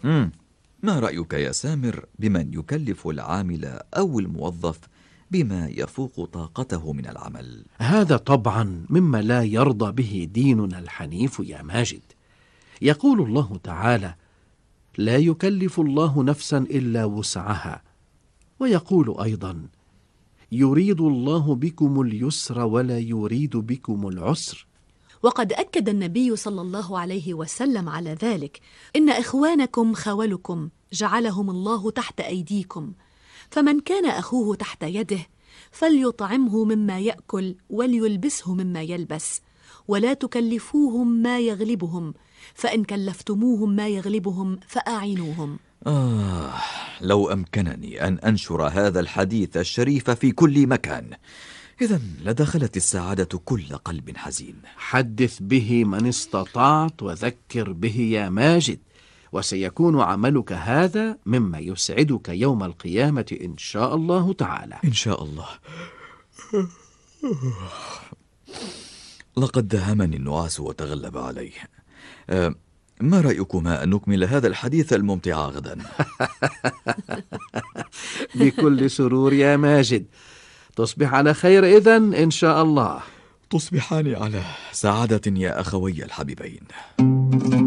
مم. ما رأيك يا سامر بمن يكلف العامل أو الموظف بما يفوق طاقته من العمل؟ هذا طبعا مما لا يرضى به ديننا الحنيف يا ماجد. يقول الله تعالى: لا يكلف الله نفسا إلا وسعها. ويقول أيضا: يريد الله بكم اليسر ولا يريد بكم العسر. وقد أكد النبي صلى الله عليه وسلم على ذلك: إن إخوانكم خولكم جعلهم الله تحت أيديكم، فمن كان أخوه تحت يده فليطعمه مما يأكل وليلبسه مما يلبس، ولا تكلفوهم ما يغلبهم، فإن كلفتموهم ما يغلبهم فأعينوهم. لو أمكنني أن أنشر هذا الحديث الشريف في كل مكان، إذن لدخلت السعادة كل قلب حزين. حدث به من استطعت وذكر به يا ماجد، وسيكون عملك هذا مما يسعدك يوم القيامة إن شاء الله تعالى. إن شاء الله. لقد دهمني النعاس وتغلب علي. ما رأيكما أن نكمل هذا الحديث الممتع غدا؟ بكل سرور يا ماجد. تصبح على خير إذن إن شاء الله. تصبحان على سعادة يا أخوي الحبيبين.